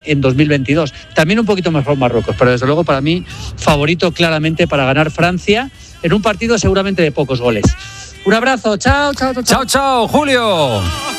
en 2022. También un poquito mejor Marruecos, pero desde luego para mí favorito claramente para ganar Francia en un partido seguramente de pocos goles. Un abrazo, chao, Julio.